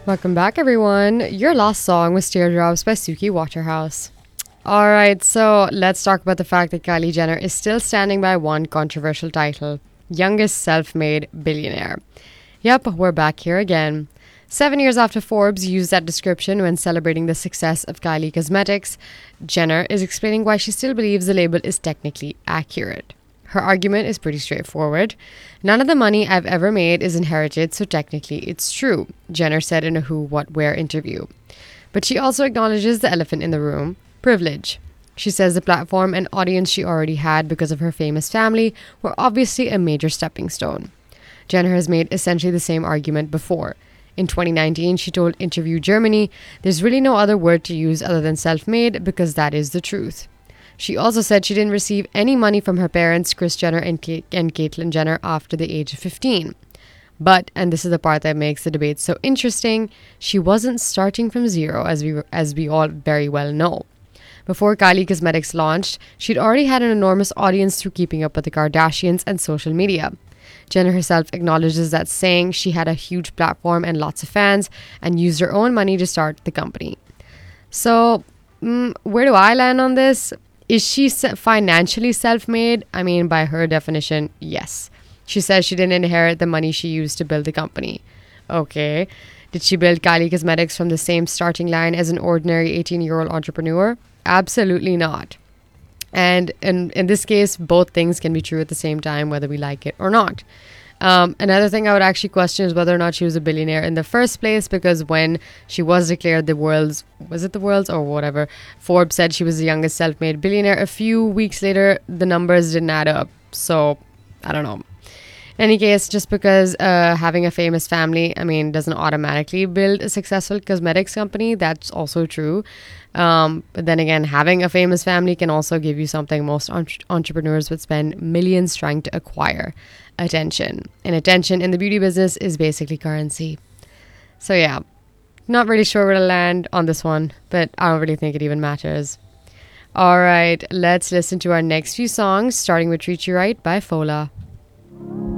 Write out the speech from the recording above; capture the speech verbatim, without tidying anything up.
Welcome back, everyone. Your last song was Teardrops by Suki Waterhouse. All right, so let's talk about the fact that Kylie Jenner is still standing by one controversial title: youngest self made billionaire. Yep, we're back here again. Seven years after Forbes used that description when celebrating the success of Kylie Cosmetics, Jenner is explaining why she still believes the label is technically accurate. Her argument is pretty straightforward. None of the money I've ever made is inherited, so technically it's true, Jenner said in a Who, What, Where interview. But she also acknowledges the elephant in the room: privilege. She says the platform and audience she already had because of her famous family were obviously a major stepping stone. Jenner has made essentially the same argument before. In twenty nineteen, she told Interview Germany, "There's really no other word to use other than self-made because that is the truth." She also said she didn't receive any money from her parents, Kris Jenner and, K- and Caitlyn Jenner, after the age of fifteen. But, and this is the part that makes the debate so interesting, she wasn't starting from zero, as we as we all very well know. Before Kylie Cosmetics launched, she'd already had an enormous audience through Keeping Up with the Kardashians and social media. Jenner herself acknowledges that, saying she had a huge platform and lots of fans and used her own money to start the company. So, mm, where do I land on this? Is she financially self-made? I mean, by her definition, yes. She says she didn't inherit the money she used to build the company. Okay. Did she build Kylie Cosmetics from the same starting line as an ordinary eighteen-year-old entrepreneur? Absolutely not. And in, in this case, both things can be true at the same time, whether we like it or not. Um, another thing I would actually question is whether or not she was a billionaire in the first place, because when she was declared the world's, was it the world's or whatever, Forbes said she was the youngest self-made billionaire. A few weeks later, the numbers didn't add up. So, I don't know. In any case, just because uh, having a famous family, I mean, doesn't automatically build a successful cosmetics company, that's also true. Um, but then again, having a famous family can also give you something most entre- entrepreneurs would spend millions trying to acquire: attention. And attention in the beauty business is basically currency. So yeah, not really sure where to land on this one, but I don't really think it even matters. All right, let's listen to our next few songs, starting with Treat You Right by Fola.